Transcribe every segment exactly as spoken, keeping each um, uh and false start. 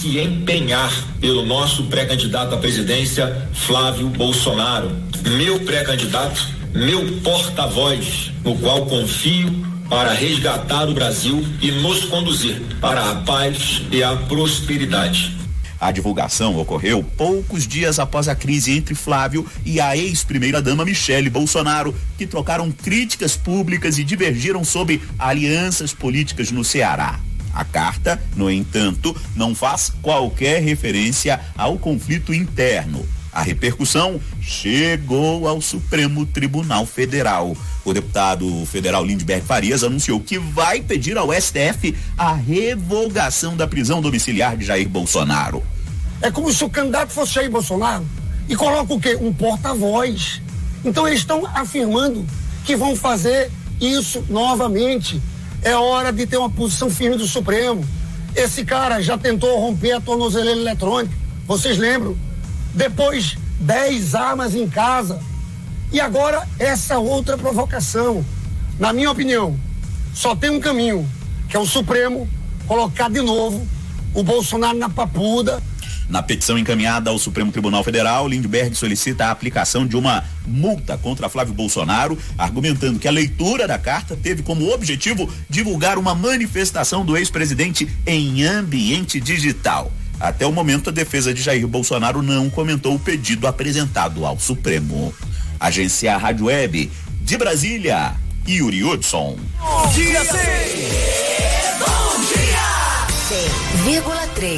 se empenhar pelo nosso pré-candidato à presidência, Flávio Bolsonaro. Meu pré-candidato, meu porta-voz, no qual confio para resgatar o Brasil e nos conduzir para a paz e a prosperidade. A divulgação ocorreu poucos dias após a crise entre Flávio e a ex-primeira-dama Michele Bolsonaro, que trocaram críticas públicas e divergiram sobre alianças políticas no Ceará. A carta, no entanto, não faz qualquer referência ao conflito interno. A repercussão chegou ao Supremo Tribunal Federal. O deputado federal Lindbergh Farias anunciou que vai pedir ao S T F a revogação da prisão domiciliar de Jair Bolsonaro. É como se o candidato fosse Jair Bolsonaro e coloca o quê? Um porta-voz. Então eles estão afirmando que vão fazer isso novamente. É hora de ter uma posição firme do Supremo. Esse cara já tentou romper a tornozeleira eletrônica. Vocês lembram? Depois, dez armas em casa. E agora, essa outra provocação. Na minha opinião, só tem um caminho, que é o Supremo colocar de novo o Bolsonaro na papuda. Na petição encaminhada ao Supremo Tribunal Federal, Lindbergh solicita a aplicação de uma multa contra Flávio Bolsonaro, argumentando que a leitura da carta teve como objetivo divulgar uma manifestação do ex-presidente em ambiente digital. Até o momento, a defesa de Jair Bolsonaro não comentou o pedido apresentado ao Supremo. Agência Rádio Web de Brasília, Yuri Hudson. Bom dia, sim! Bom dia! cem vírgula três.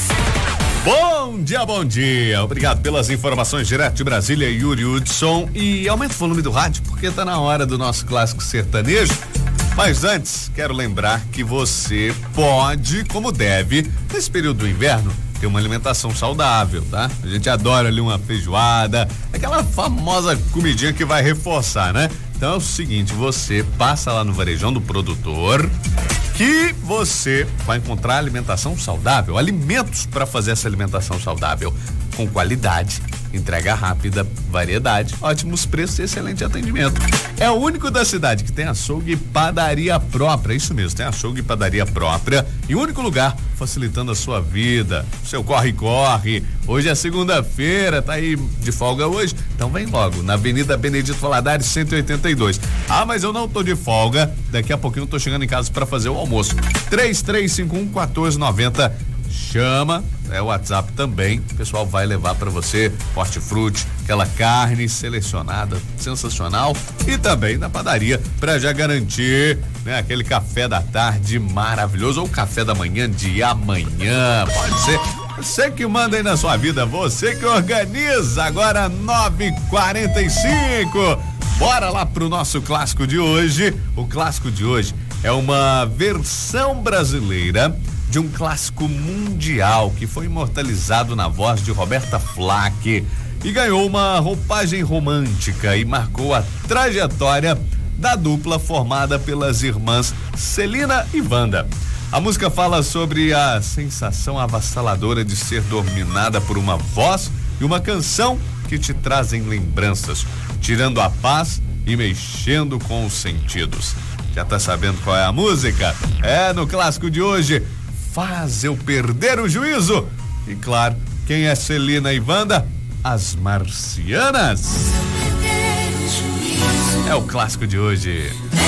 Bom dia, bom dia. Obrigado pelas informações direto de Brasília, Yuri Hudson. E aumenta o volume do rádio, porque tá na hora do nosso clássico sertanejo. Mas antes, quero lembrar que você pode, como deve, nesse período do inverno, ter uma alimentação saudável, tá? A gente adora ali uma feijoada, aquela famosa comidinha que vai reforçar, né? Então é o seguinte, você passa lá no varejão do produtor, que você vai encontrar alimentação saudável, alimentos para fazer essa alimentação saudável, com qualidade, entrega rápida, variedade, ótimos preços e excelente atendimento. É o único da cidade que tem açougue e padaria própria, isso mesmo, tem açougue e padaria própria e o único lugar facilitando a sua vida, seu corre-corre. Hoje é segunda-feira, tá aí de folga hoje? Então vem logo, na Avenida Benedito Valadares, cento e oitenta e dois. Ah, mas eu não tô de folga, daqui a pouquinho eu tô chegando em casa para fazer o almoço. três três cinco um, um quatro nove zero. Chama, é o WhatsApp também, o pessoal vai levar para você hortifruti, aquela carne selecionada, sensacional, e também na padaria para já garantir, né, aquele café da tarde maravilhoso ou café da manhã de amanhã, pode ser. Você que manda aí na sua vida, você que organiza. Agora nove e quarenta e cinco. Bora lá pro nosso clássico de hoje. O clássico de hoje é uma versão brasileira de um clássico mundial que foi imortalizado na voz de Roberta Flack e ganhou uma roupagem romântica e marcou a trajetória da dupla formada pelas irmãs Celina e Wanda. A música fala sobre a sensação avassaladora de ser dominada por uma voz e uma canção que te trazem lembranças, tirando a paz e mexendo com os sentidos. Já tá sabendo qual é a música? É, no clássico de hoje, Faz Eu Perder o Juízo. E claro, quem é Celina e Wanda? As Marcianas. É o clássico de hoje.